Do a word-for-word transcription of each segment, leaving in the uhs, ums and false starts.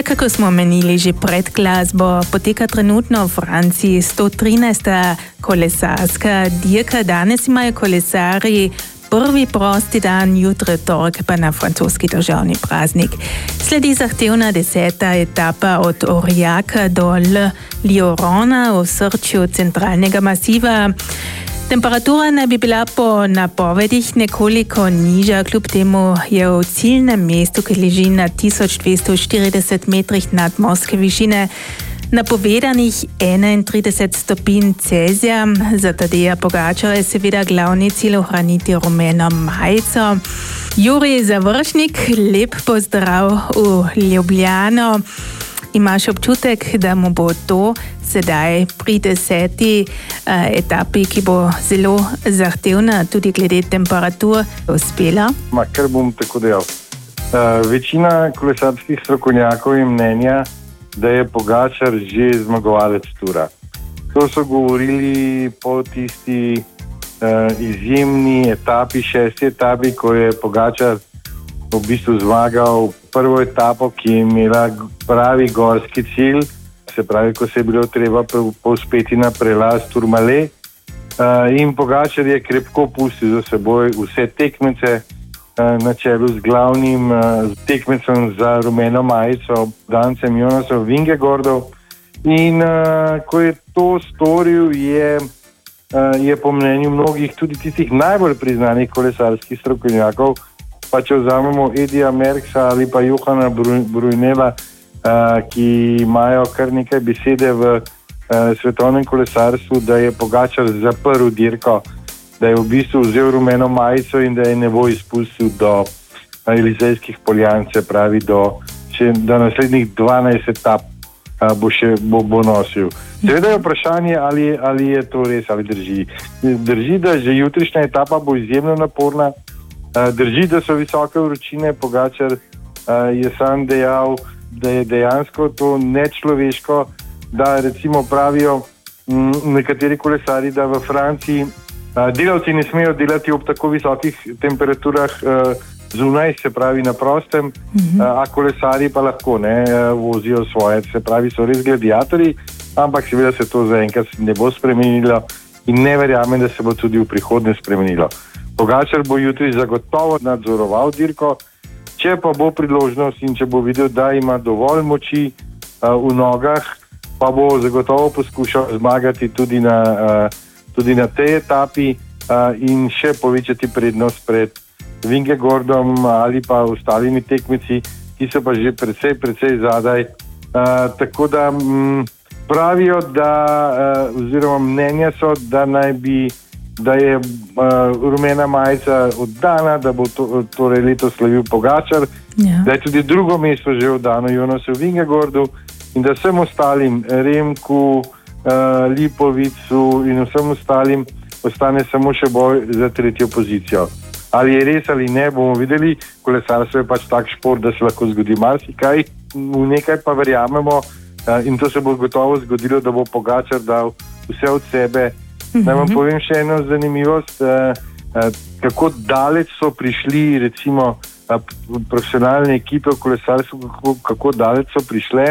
Ja, kako smo omenili že pred glasbo, poteka trenutno v Franciji sto trinajsta kolesarska dirka. Danes imajo kolesarji prvi prosti dan, jutri torek pa na francoski državni praznik. Sledi zahtevna deseta etapa od Aurillaca do Le Liorona v srčju centralnega masiva. Temperatura naj bi bila po napovedih nekoliko nižja, kljub temu je v ciljnem mestu, ki leži na tisoč dvesto štirideset metrih nadmorske višine, napovedanih enaintrideset stopinj Celzija. Za Tadeja Pogačarja je seveda glavni cilj ohraniti rumeno majico. Jurij Završnik, lep pozdrav v Ljubljano. Imaš občutek, da mu bo to sedaj pri deseti uh, etapi, ki bo zelo zahtevna, tudi glede temperatur, uspela? Ma, kar bom tako dejal. Uh, večina kolesarskih strokovnjakov je mnenja, da je Pogačar že zmagovalec Tura. To so govorili po tisti uh, izjemni etapi, šesti etapi, ko je Pogačar v bistvu zmagal prvo etapo, ki je imela pravi gorski cilj, se pravi, ko se je bilo treba povzpeti na prelaz Tourmalet. Uh, in Pogačar je krepko pustil za seboj vse tekmece, uh, na čelu z glavnim uh, tekmecem za rumeno majico, Dancem Jonasom Vingegaardom. In uh, ko je to storil, je, uh, je po mnenju mnogih, tudi tistih najbolj priznanih kolesarskih strokovnjakov, pa če vzamemo Edija Merckxa ali pa Johana Brunela, uh, ki imajo kar nekaj besede v uh, svetovnem kolesarstvu, da je Pogačar zaprl dirko, da je v bistvu vzel rumeno majico in da je ne bo izpustil do uh, Elizejskih poljan, se pravi do, še, do naslednjih dvanajst etap uh, bo, še, bo, bo nosil. Seveda je vprašanje, ali, ali je to res, ali drži. Drži, da že jutrišnja etapa bo izjemno naporna. Drži, da so visoke vročine. Pogačar uh, je sam dejal, da je dejansko to nečloveško, da recimo pravijo m, nekateri kolesari, da v Franciji uh, delavci ne smejo delati ob tako visokih temperaturah uh, zunaj, se pravi na prostem, mm-hmm. uh, a kolesari pa lahko ne uh, vozijo svoje, se pravi so res gladiatorji, ampak seveda se to zaenkrat ne bo spremenilo in ne verjamem, da se bo tudi v prihodnje spremenilo. Pogačar bo jutri zagotovo nadzoroval dirko, če pa bo priložnost in če bo videl, da ima dovolj moči uh, v nogah, pa bo zagotovo poskušal zmagati tudi na, uh, tudi na tej etapi uh, in še povečati prednost pred Vingegaardom ali pa ostalimi tekmeci, ki so pa že precej, precej zadaj. Uh, tako da m, pravijo, da uh, oziroma mnenja so, da naj bi da je uh, rumena majica oddana, da bo to, torej letos slavil Pogačar, ja. Da je tudi drugo mesto že oddano Jonasu Vingegaardu in da vsem ostalim, Remku, uh, Lipovicu in vsem ostalim ostane samo še boj za tretjo pozicijo. Ali je res ali ne, bomo videli. Kolesarstvo je pač tak šport, da se lahko zgodi marsikaj, v nekaj pa verjamemo uh, in to se bo gotovo zgodilo, da bo Pogačar dal vse od sebe. Naj vam povem še eno zanimivost, eh, eh, kako daleč so prišli recimo eh, profesionalne ekipe v kolesarstvu, kako, kako daleč so prišle.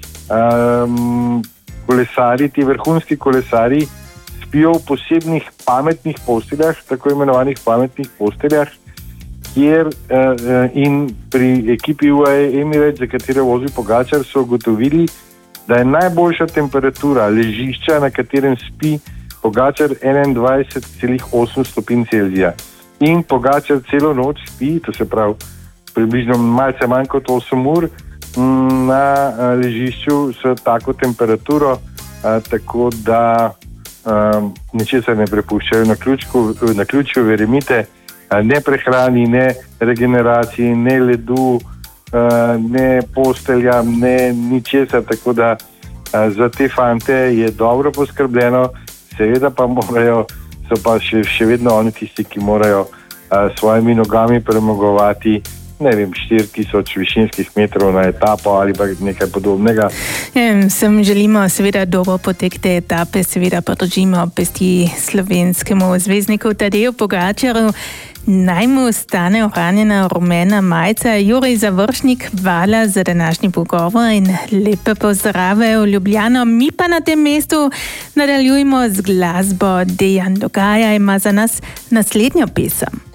Um, kolesari, ti vrhunski kolesari spijo v posebnih pametnih posteljah, tako imenovanih pametnih posteljah, kjer eh, in pri ekipi U A E Emirates, za katero vozi Pogačar, so ugotovili, da je najboljša temperatura ležišča, na katerem spi Pogačar enaindvajset celih osem stopinj Celzija. In Pogačar celo noč spi, to se pravi približno malce manj kot osem ur, na ležišču s tako temperaturo, a, tako da ničesar ne prepuščajo na ključku, na ključku, verjemite, a, ne prehrani, ne regeneraciji, ne ledu, a, ne postelja, ne ničesar, tako da a, za te fante je dobro poskrbljeno. Seveda pa morajo, so pa še, še vedno oni tisti, ki morajo a, svojimi nogami premagovati, ne vem, štiri tisoč višinskih metrov na etapo ali pa nekaj podobnega. Vsem želimo seveda dobro potek te etape, seveda pa držimo pesti slovenskemu zvezdniku Tadeju Pogačarju. Naj mu stane ohranjena rumena majica. Jurij Završnik, hvala za današnji pogovor in lepe pozdrave v Ljubljano. Mi pa na tem mestu nadaljujemo z glasbo. Dejan Dogaja ima za nas naslednjo pesem.